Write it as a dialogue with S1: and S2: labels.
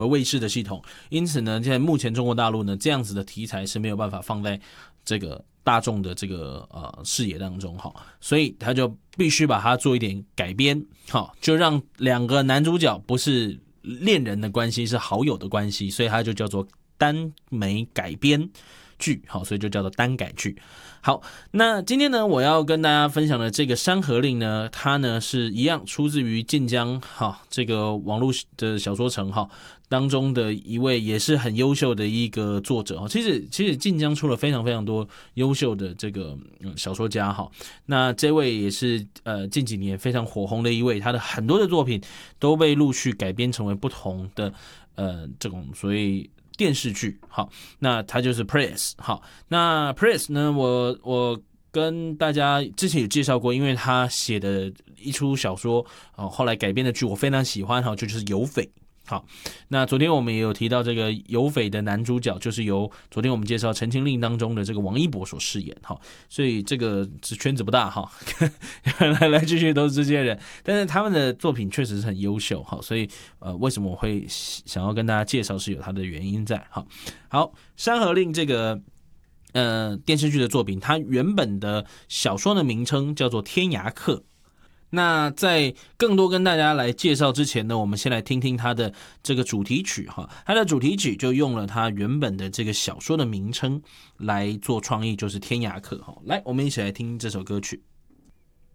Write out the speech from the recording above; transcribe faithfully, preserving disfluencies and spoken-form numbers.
S1: 卫视的系统，因此呢，在目前中国大陆呢，这样子的题材是没有办法放在这个大众的这个呃视野当中哈，所以他就必须把它做一点改编，好，就让两个男主角不是恋人的关系，是好友的关系，所以它就叫做耽美改编剧，好，所以就叫做耽改剧。好，那今天呢，我要跟大家分享的这个《山河令》呢，它呢是一样出自于晋江哈这个网络的小说城哈当中的一位也是很优秀的一个作者哈。其实其实晋江出了非常非常多优秀的这个、嗯、小说家哈。那这位也是呃近几年非常火红的一位，他的很多的作品都被陆续改编成为不同的呃这种所谓电视剧。好，那他就是 Press。 好，那 Press 呢，我我跟大家之前有介绍过，因为他写的一出小说、哦、后来改编的剧我非常喜欢，就就是有匪。好，那昨天我们也有提到这个有匪的男主角就是由昨天我们介绍《陈情令》当中的这个王一博所饰演，所以这个圈子不大哈，来来去去都是这些人，但是他们的作品确实是很优秀，所以呃，为什么我会想要跟大家介绍是有它的原因在。好，好，《山河令》这个呃电视剧的作品，它原本的小说的名称叫做《天涯客》。那在更多跟大家来介绍之前呢，我们先来听听它的这个主题曲哈。它的主题曲就用了它原本的这个小说的名称来做创意，就是《天涯客》哈。来，我们一起来听这首歌曲。